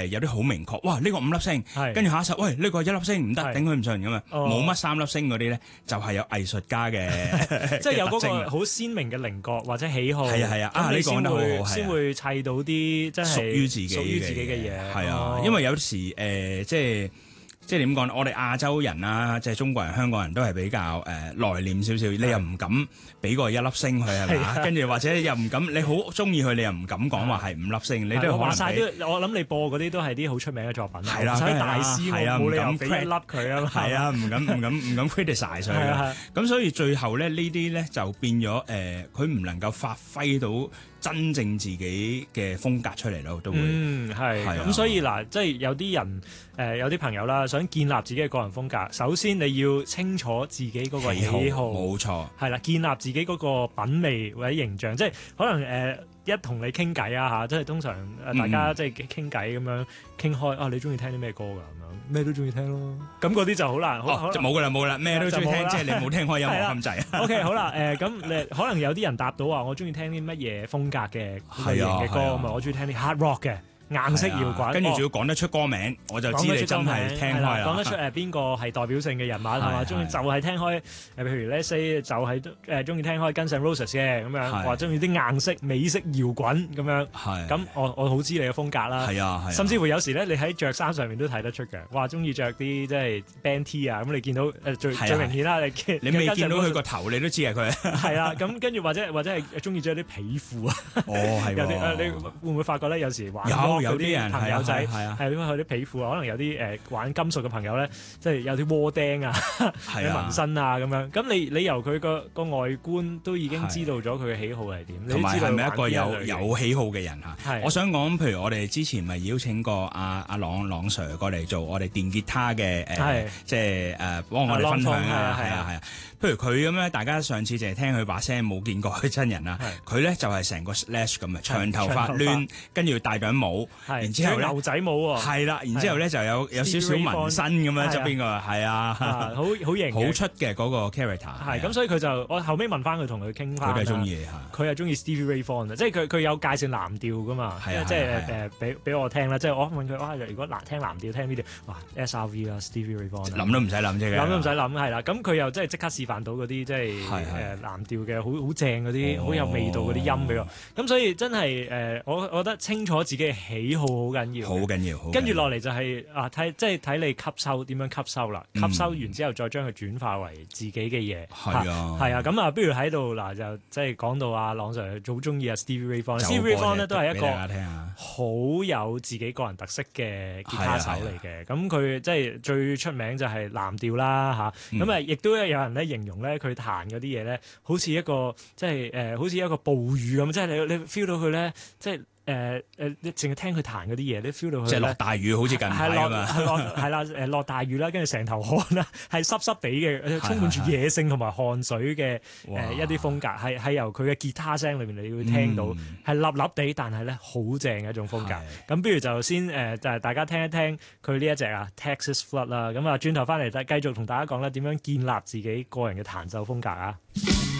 係有啲好明確，哇！呢個5粒星，跟住下一首，喂，呢個1粒星唔得，頂佢唔順咁啊，冇乜3粒星嗰啲咧，就係有藝術家嘅， 即係有嗰個好鮮明嘅稜角或者喜好。 係啊，你講得好好， 先會砌到啲真係屬於自己嘅嘢。係啊，因為有時即係點講？我哋亞洲人啦，即係中國人、香港人都係比較內斂少少，你又唔敢俾個1粒星佢係咪？跟住或者又唔敢，你好中意佢，你又唔敢講話係5粒星，你都可能話晒都。我諗你播嗰啲都係啲好出名嘅作品，係啦，大師冇理由俾1粒佢啊嘛。係啊，唔敢 criticize 佢啦。咁所以最後咧，呢啲咧就變咗佢唔能夠發揮到真正自己嘅風格出嚟咯，都會係咁，所以嗱，即係有啲人有啲朋友啦，想建立自己嘅個人風格，首先你要清楚自己嗰個喜好，冇錯，係啦，建立自己嗰個品味或者形象，即係可能一同你傾偈啊嚇，即係通常大家即係傾偈咁樣傾開啊，你中意聽啲咩歌㗎咁樣？咩都中意聽咯，咁嗰啲就好難， 就冇㗎啦，咩都中意聽，即係你冇聽開音樂咁滯。 OK， 好啦，咁你可能有啲人答到話，我中意聽啲乜嘢風格嘅類型嘅歌，咁我中意聽啲 hard rock 嘅。硬式搖滾， 跟住仲要講得出歌名，我就知你真係聽開啦。 講得出邊個係代表性嘅人物係嘛？中意就係聽開譬如 let's say 就係中意聽開 Guns N' Roses 嘅咁樣，或中意啲硬式美式搖滾咁樣。咁我好知你嘅風格啦。係啊，甚至乎有時咧，你喺着衫上面都睇得出嘅。話中意着啲即係 band T 啊，咁你見到最明顯啦。 你未見到佢個頭，你都知係佢。 係啦，咁跟住或者係中意着啲皮褲啊。 係有啲你會唔會發覺咧？有時玩有啲人朋友仔係因為佢啲皮褲啊，可能有啲玩金屬嘅朋友咧，即係有啲窩釘啊、啲紋身啊咁樣。咁你由佢個外觀都已經知道咗佢嘅喜好係點， 同埋係咪一個有喜好嘅人嚇？我想講，譬如我哋之前咪邀請過阿朗 Sir 過嚟做我哋電吉他嘅即係幫我哋分享啊，係啊。譬如佢咁咧，大家上次淨係聽佢把聲，冇見過佢真人啦。佢咧就係成個 Slash 咁嘅，長頭髮攣，跟住戴頂帽，然之後牛仔帽喎。 係啦，然之後咧就有少少紋身咁樣側邊個，係啊， 好型， 好出嘅嗰個 character。 係咁，所以佢就我後尾問翻佢，同佢傾翻。 佢都係中意佢係中意 Stevie Ray Vaughan，即係佢有介紹藍調噶嘛。即係俾我聽啦。即係我問佢如果聽藍調聽呢條，哇 SRV 啦 Stevie Ray Vaughan。 諗都唔使諗啫， 諗都唔使諗係啦。咁佢又即刻示範到嗰啲即係藍調嘅好正嗰啲好有味道嗰啲音俾我。咁所以真係我覺得清楚自己嘅喜好好緊要， 好緊要。 跟住落嚟就係睇你吸收點樣吸收啦。吸收完之後再將佢轉化為自己嘅嘢。係啊。咁啊，不如喺度嗱就即係講到阿朗 Sir 好中意啊 Stevie Ray Vaughan。Stevie Ray Vaughan 咧都係一個好有自己個人特色嘅吉他手嚟嘅。咁佢即係最出名就係藍調啦嚇。咁亦都有人咧形容咧佢彈嗰啲嘢咧，好似一個即係好似一個暴雨咁，即係你 feel 到佢咧，即係你淨係聽佢彈嗰啲嘢，你 feel 到佢即係落大雨，好似近排啊嘛。 係啦，落大雨啦，跟住成頭汗啦，係濕濕地嘅，充滿住野性同埋汗水嘅一啲風格，係由佢嘅吉他聲裏面你會聽到，係笠笠地，但係咧好正嘅一種風格。咁不如就先就係大家聽一聽佢呢一隻Texas Flood 啦。咁轉頭翻嚟繼續同大家講咧點樣建立自己個人嘅彈奏風格啊！